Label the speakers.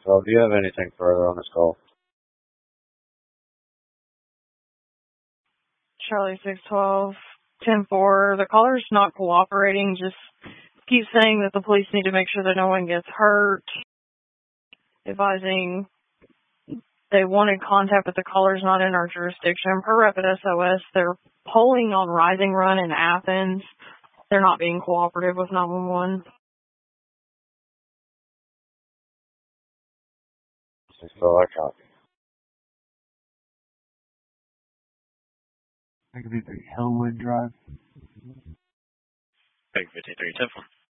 Speaker 1: So, do you have anything further on this call?
Speaker 2: Charlie 612, 10-4. The caller's not cooperating. Just keep saying that the police need to make sure that no one gets hurt. Advising they wanted contact, but the caller's not in our jurisdiction. Per Rapid SOS, they're polling on Rising Run in Athens. They're not being cooperative with 911.
Speaker 1: 612, I copy.
Speaker 3: I could be 3 Hillwood Drive.
Speaker 4: Big 53, 10-4.